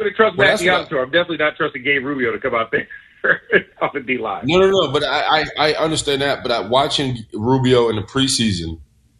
going to trust Matthew Allentor. I'm definitely not trusting Gabe Rubio to come out there off the D-line. No. But I understand that. But watching Rubio in the preseason,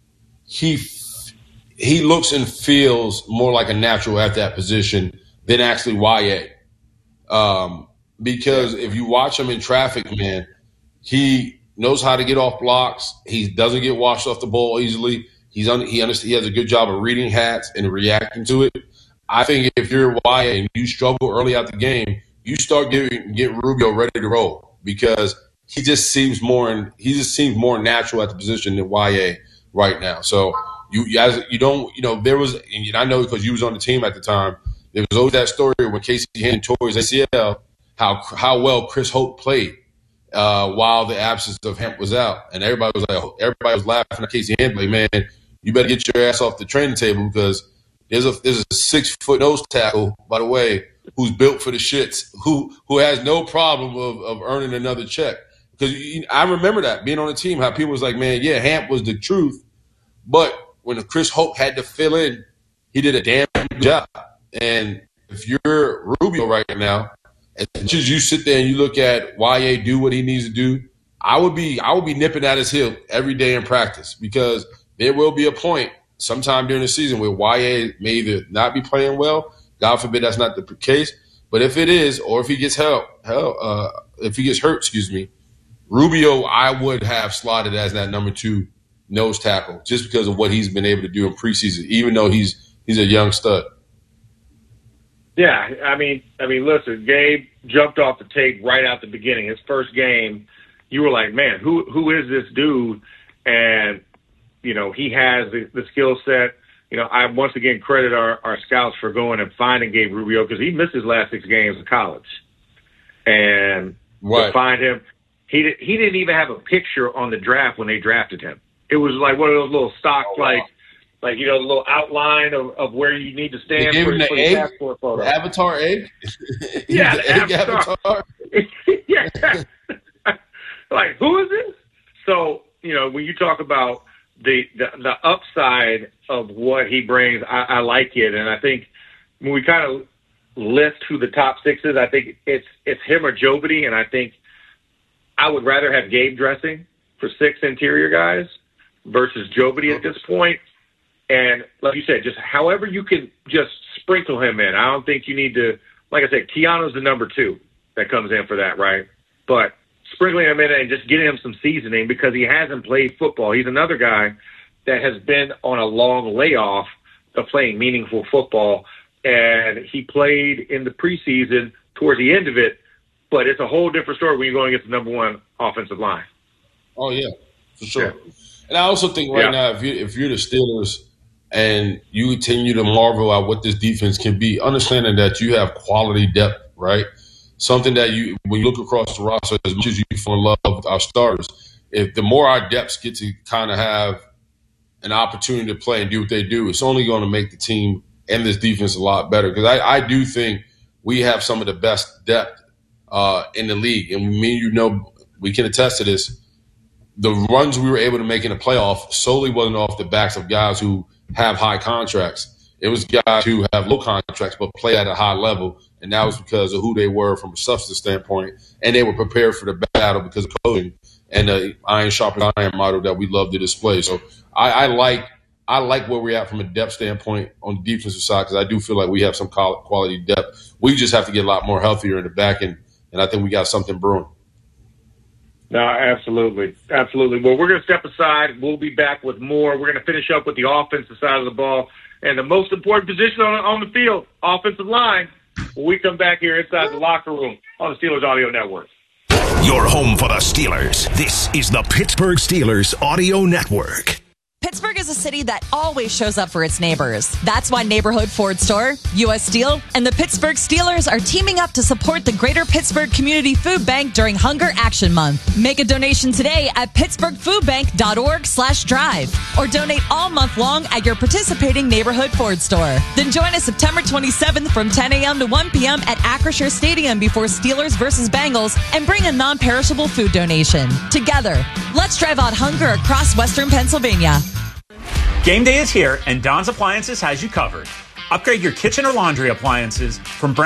he looks and feels more like a natural at that position than actually YA. Because if you watch him in traffic, man, he knows how to get off blocks. He doesn't get washed off the ball easily. He has a good job of reading hats and reacting to it. I think if you're YA and you struggle early out the game, you start get Rubio ready to roll because he just seems more natural at the position than YA right now. So there was, and I know because you was on the team at the time, there was always that story when Casey Hampton tore his ACL, how well Chris Hope played while the absence of Hemp was out, and everybody was laughing at Casey Hampton, like, man, you better get your ass off the training table because there's a 6-foot nose tackle, by the way, who's built for the shits, who has no problem of earning another check. Because I remember that being on the team, how people was like, man, yeah, Hamp was the truth, but when Chris Hope had to fill in, he did a damn good job. And if you're Rubio right now, as much as you sit there and you look at YA do what he needs to do, I would be nipping at his heel every day in practice because there will be a point sometime during the season where YA may either not be playing well. God forbid that's not the case. But if it is, or if he gets hurt, Rubio, I would have slotted as that number 2 nose tackle just because of what he's been able to do in preseason, even though he's a young stud. Yeah, I mean, listen, Gabe jumped off the tape right out the beginning. His first game, you were like, man, who is this dude? And, he has the skill set. I once again credit our scouts for going and finding Gabe Rubio because he missed his last 6 games of college. And to find him, he didn't even have a picture on the draft when they drafted him. It was like one of those little stock, the little outline of where you need to stand for the passport photo. The avatar egg? Yeah, the avatar. Yeah. Like, who is this? So, when you talk about the upside of what he brings, I like it. And I think when we kind of list who the top 6 is, I think it's him or Jobity. And I think I would rather have Gabe dressing for 6 interior guys versus Jobity at this point. And like you said, just however you can just sprinkle him in. I don't think you need to, like I said, Keanu's the number 2 that comes in for that, right? But sprinkling him in and just getting him some seasoning because he hasn't played football. He's another guy that has been on a long layoff of playing meaningful football. And he played in the preseason towards the end of it, but it's a whole different story when you're going against the number 1 offensive line. Oh, yeah, for sure. Yeah. And I also think now, if you're the Steelers and you continue to marvel at what this defense can be, understanding that you have quality depth, right? Something that when you look across the roster, as much as you fall in love with our starters, if the more our depths get to kind of have an opportunity to play and do what they do, it's only going to make the team and this defense a lot better. Because I do think we have some of the best depth in the league. And we can attest to this. The runs we were able to make in the playoff solely wasn't off the backs of guys who have high contracts. It was guys who have low contracts but play at a high level, and that was because of who they were from a substance standpoint, and they were prepared for the battle because of coaching and the iron sharpens iron model that we love to display. So I like where we're at from a depth standpoint on the defensive side because I do feel like we have some quality depth. We just have to get a lot more healthier in the back end, and I think we got something brewing. No, absolutely. Absolutely. Well, we're going to step aside. We'll be back with more. We're going to finish up with the offensive side of the ball and the most important position on the field, offensive line, when we come back here inside the locker room on the Steelers Audio Network. Your home for the Steelers. This is the Pittsburgh Steelers Audio Network. Pittsburgh is a city that always shows up for its neighbors. That's why Neighborhood Ford Store, U.S. Steel, and the Pittsburgh Steelers are teaming up to support the Greater Pittsburgh Community Food Bank during Hunger Action Month. Make a donation today at pittsburghfoodbank.org/drive or donate all month long at your participating Neighborhood Ford Store. Then join us September 27th from 10 a.m. to 1 p.m. at Acrisure Stadium before Steelers versus Bengals and bring a non-perishable food donation. Together, let's drive out hunger across Western Pennsylvania. Game day is here, and Don's Appliances has you covered. Upgrade your kitchen or laundry appliances from